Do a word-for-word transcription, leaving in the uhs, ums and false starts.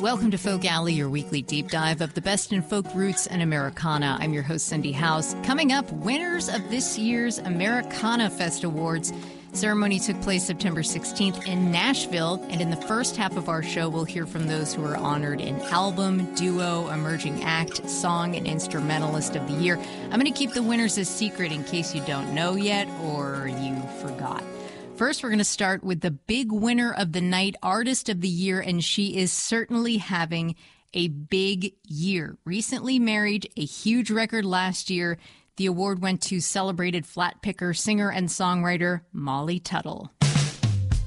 Welcome to Folk Alley, your weekly deep dive of the best in folk roots and Americana. I'm your host, Cindy House. Coming up, winners of this year's Americana Fest Awards. Ceremony took place September sixteenth in Nashville, and in the first half of our show, we'll hear from those who are honored in Album, Duo, Emerging Act, Song, and Instrumentalist of the Year. I'm going to keep the winners a secret in case you don't know yet or you forgot. First, we're going to start with the big winner of the night, Artist of the Year, and she is certainly having a big year. Recently married, a huge record last year. The award went to celebrated flat picker, singer, and songwriter Molly Tuttle.